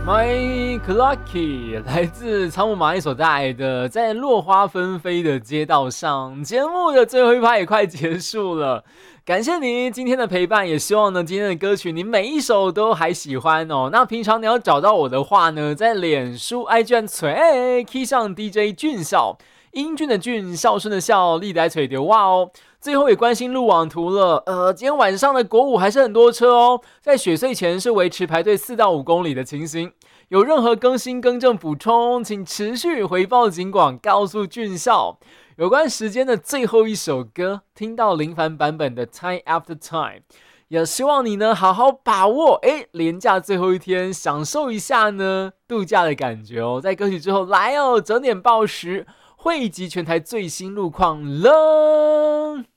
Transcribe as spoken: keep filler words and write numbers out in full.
My Lucky 来自仓木麻衣所带来的《在落花纷飞的街道上》。节目的最后一趴也快结束了，感谢你今天的陪伴，也希望呢今天的歌曲你每一首都还喜欢哦。那平常你要找到我的话呢，在脸书 I G 锤 key 上 D J 俊孝，英俊的俊，孝顺的孝，历代锤丢哇哦。最后也关心路网图了，呃，今天晚上的国五还是很多车哦，在雪隧前是维持排队四到五公里的情形。有任何更新更正补充，请持续回报警广，告诉俊孝。有关时间的最后一首歌，听到林凡版本的 Time After Time， 也希望你呢好好把握，哎，连假最后一天，享受一下呢度假的感觉哦。在歌曲之后来哦，整点报时汇集全台最新路况了。